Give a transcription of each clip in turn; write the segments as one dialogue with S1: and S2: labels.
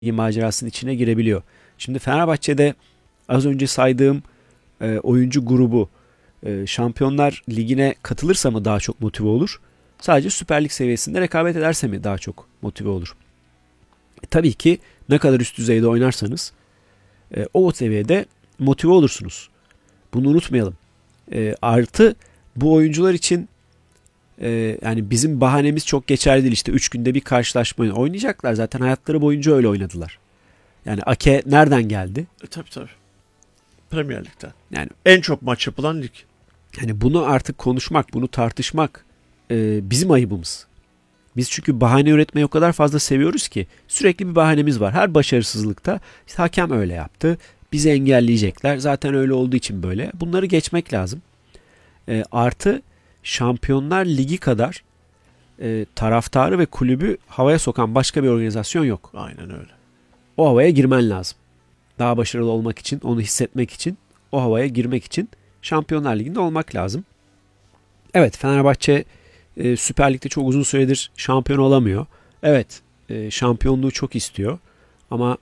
S1: macerasının içine girebiliyor. Şimdi Fenerbahçe'de az önce saydığım oyuncu grubu Şampiyonlar Ligi'ne katılırsa mı daha çok motive olur? Sadece Süper Lig seviyesinde rekabet ederse mi daha çok motive olur? Tabii ki ne kadar üst düzeyde oynarsanız o seviyede motive olursunuz. Bunu unutmayalım. Artı bu oyuncular için yani bizim bahanemiz çok geçerli değil. İşte 3 günde bir karşılaşma oynayacaklar. Zaten hayatları boyunca öyle oynadılar. Yani Ake nereden geldi?
S2: Tabii. Premier Lig'den.
S1: Yani
S2: en çok maç yapılan lig.
S1: Yani bunu artık konuşmak, bunu tartışmak bizim ayıbımız. Biz çünkü bahane üretmeyi o kadar fazla seviyoruz ki sürekli bir bahanemiz var. Her başarısızlıkta işte hakem öyle yaptı, bizi engelleyecekler. Zaten öyle olduğu için böyle. Bunları geçmek lazım. Artı Şampiyonlar Ligi kadar taraftarı ve kulübü havaya sokan başka bir organizasyon yok.
S2: Aynen öyle.
S1: O havaya girmen lazım. Daha başarılı olmak için, onu hissetmek için, o havaya girmek için Şampiyonlar Ligi'nde olmak lazım. Evet, Fenerbahçe Süper Lig'de çok uzun süredir şampiyon olamıyor. Evet, şampiyonluğu çok istiyor. Ama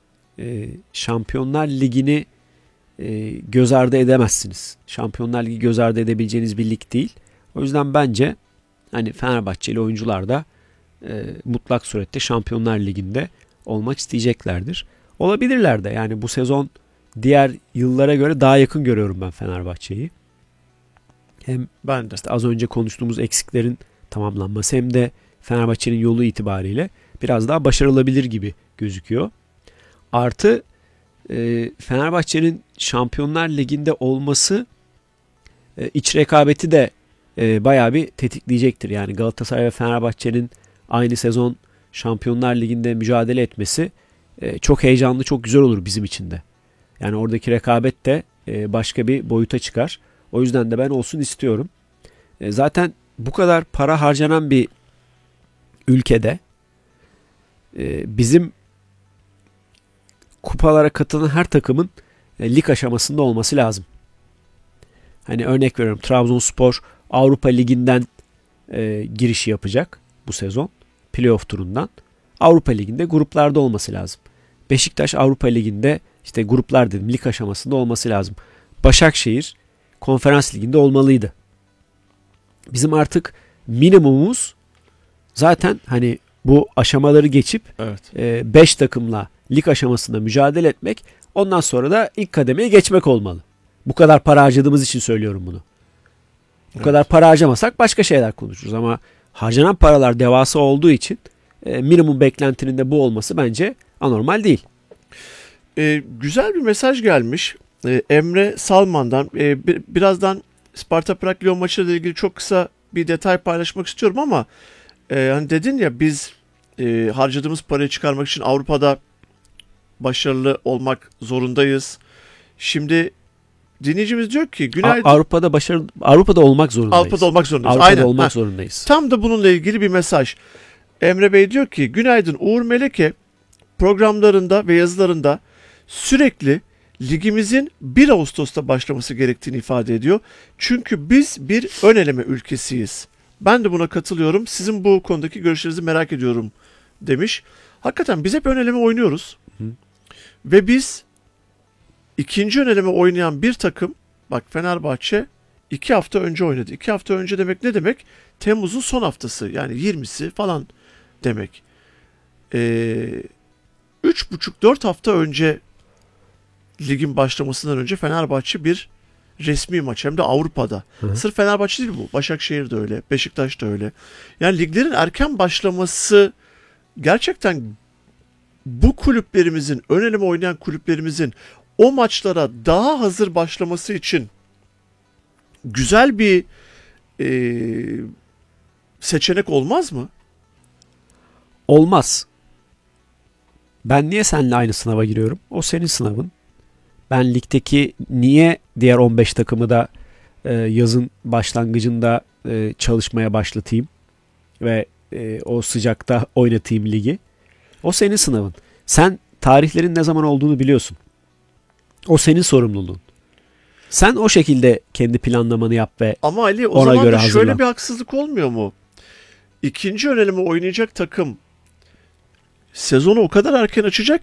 S1: Şampiyonlar Ligi'ni göz ardı edemezsiniz. Şampiyonlar Ligi göz ardı edebileceğiniz bir lig değil. O yüzden bence hani Fenerbahçeli oyuncular da mutlak surette Şampiyonlar Ligi'nde olmak isteyeceklerdir. Olabilirler de. Yani bu sezon diğer yıllara göre daha yakın görüyorum ben Fenerbahçe'yi. Hem
S2: ben de.
S1: İşte az önce konuştuğumuz eksiklerin tamamlanması hem de Fenerbahçe'nin yolu itibariyle biraz daha başarılabilir gibi gözüküyor. Artı Fenerbahçe'nin Şampiyonlar Ligi'nde olması iç rekabeti de bayağı bir tetikleyecektir. Yani Galatasaray ve Fenerbahçe'nin aynı sezon Şampiyonlar Ligi'nde mücadele etmesi çok heyecanlı, çok güzel olur bizim için de. Yani oradaki rekabet de başka bir boyuta çıkar. O yüzden de ben olsun istiyorum. Zaten bu kadar para harcanan bir ülkede bizim kupalara katılan her takımın lig aşamasında olması lazım. Hani örnek veriyorum, Trabzonspor Avrupa Ligi'nden girişi yapacak bu sezon. Playoff turundan. Avrupa Ligi'nde gruplarda olması lazım. Beşiktaş Avrupa Ligi'nde işte gruplar dedim, lig aşamasında olması lazım. Başakşehir Konferans Ligi'nde olmalıydı. Bizim artık minimumumuz zaten hani bu aşamaları geçip 5 takımla lig aşamasında mücadele etmek, ondan sonra da ilk kademeye geçmek olmalı. Bu kadar para harcadığımız için söylüyorum bunu. Bu kadar para harcamasak başka şeyler konuşuruz ama harcanan paralar devasa olduğu için minimum beklentinin de bu olması bence anormal değil.
S2: Güzel bir mesaj gelmiş. Emre Salman'dan. Birazdan Sparta Prag Lyon maçıyla ilgili çok kısa bir detay paylaşmak istiyorum ama hani dedin ya biz harcadığımız parayı çıkarmak için Avrupa'da başarılı olmak zorundayız. Şimdi dinleyicimiz diyor ki günaydın.
S1: Avrupa'da olmak zorundayız.
S2: Avrupa'da olmak zorundayız.
S1: Avrupa'da olmak zorundayız.
S2: Tam da bununla ilgili bir mesaj. Emre Bey diyor ki günaydın, Uğur Meleke programlarında ve yazılarında sürekli ligimizin 1 Ağustos'ta başlaması gerektiğini ifade ediyor. Çünkü biz bir ön eleme ülkesiyiz. Ben de buna katılıyorum. Sizin bu konudaki görüşlerinizi merak ediyorum demiş. Hakikaten biz hep ön eleme oynuyoruz.
S1: Hı.
S2: Ve biz ikinci ön eleme oynayan bir takım, bak Fenerbahçe 2 hafta önce oynadı. 2 hafta önce demek ne demek? Temmuz'un son haftası, yani 20'si falan demek. 3,5-4 hafta önce ligin başlamasından önce Fenerbahçe bir resmi maç, hem de Avrupa'da.
S1: Hı.
S2: Sırf Fenerbahçe değil bu. Başakşehir de öyle, Beşiktaş da öyle. Yani liglerin erken başlaması gerçekten bu kulüplerimizin, ön eleme oynayan kulüplerimizin o maçlara daha hazır başlaması için güzel bir seçenek olmaz mı?
S1: Olmaz. Ben niye seninle aynı sınava giriyorum? O senin sınavın. Ben ligdeki niye diğer 15 takımı da yazın başlangıcında çalışmaya başlatayım ve o sıcakta oynatayım ligi? O senin sınavın. Sen tarihlerin ne zaman olduğunu biliyorsun. O senin sorumluluğun. Sen o şekilde kendi planlamanı yap ve
S2: ama Ali, o
S1: ona
S2: zaman
S1: göre
S2: da
S1: hazırlan.
S2: şöyle bir haksızlık olmuyor mu? İkinci ön eleme oynayacak takım sezonu o kadar erken açacak